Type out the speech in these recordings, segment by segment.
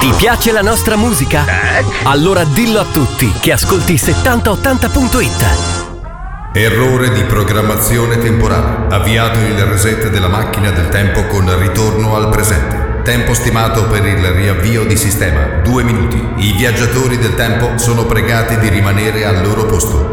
Ti piace la nostra musica? Allora dillo a tutti che ascolti 7080.it. Errore di programmazione temporale. Avviato il reset della macchina del tempo con ritorno al presente. Tempo stimato per il riavvio di sistema 2 minuti. I viaggiatori del tempo sono pregati di rimanere al loro posto.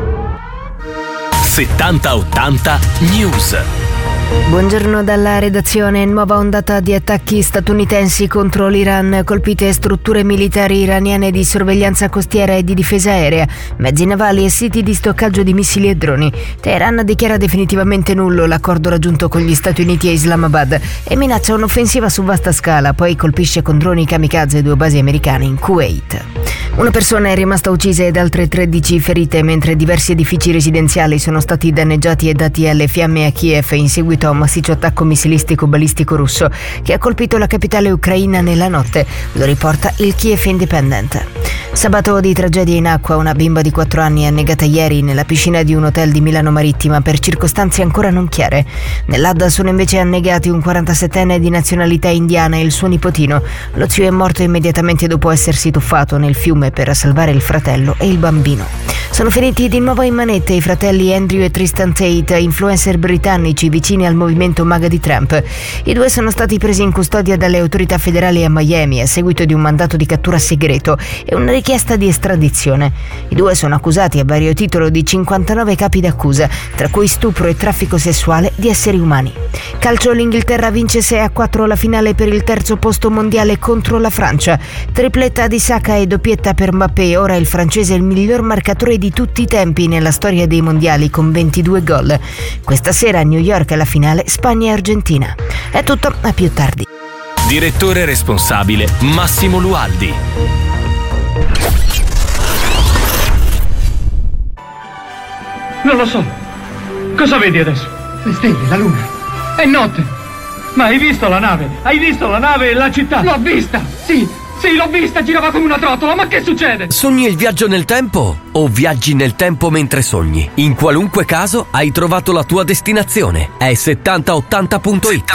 7080 News. Buongiorno dalla redazione. Nuova ondata di attacchi statunitensi contro l'Iran, colpite strutture militari iraniane di sorveglianza costiera e di difesa aerea, mezzi navali e siti di stoccaggio di missili e droni. Teheran dichiara definitivamente nullo l'accordo raggiunto con gli Stati Uniti e Islamabad e minaccia un'offensiva su vasta scala, poi colpisce con droni kamikaze 2 basi americane in Kuwait. Una persona è rimasta uccisa ed altre 13 ferite, mentre diversi edifici residenziali sono stati danneggiati e dati alle fiamme a Kiev in seguito a un massiccio attacco missilistico balistico russo che ha colpito la capitale ucraina nella notte, lo riporta il Kiev Independent. Sabato di tragedia in acqua, una bimba di 4 anni è annegata ieri nella piscina di un hotel di Milano Marittima per circostanze ancora non chiare. Nell'Adda sono invece annegati un 47enne di nazionalità indiana e il suo nipotino. Lo zio è morto immediatamente dopo essersi tuffato nel fiume per salvare il fratello e il bambino. Sono finiti di nuovo in manette i fratelli Andrew e Tristan Tate, influencer britannici vicini al movimento MAGA di Trump. I due sono stati presi in custodia dalle autorità federali a Miami a seguito di un mandato di cattura segreto e una richiesta di estradizione. I due sono accusati a vario titolo di 59 capi d'accusa, tra cui stupro e traffico sessuale di esseri umani. Calcio, l'Inghilterra vince 6-4 la finale per il terzo posto mondiale contro la Francia. Tripletta di Saka e doppietta per Mbappé, ora il francese è il miglior marcatore di tutti i tempi nella storia dei mondiali con 22 gol. Questa sera a New York la finale Spagna e Argentina. È tutto, a più tardi. Direttore responsabile Massimo Lualdi. Non lo so. Cosa vedi adesso? Le stelle, la luna. È notte. Ma hai visto la nave? Hai visto la nave e la città? L'ho vista! Sì, l'ho vista, girava come una trottola, ma che succede? Sogni il viaggio nel tempo o viaggi nel tempo mentre sogni? In qualunque caso hai trovato la tua destinazione. È 7080.it.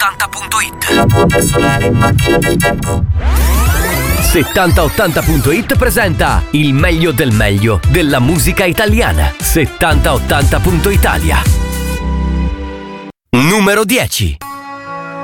7080.it presenta il meglio del meglio della musica italiana. 7080.italia. Numero 10.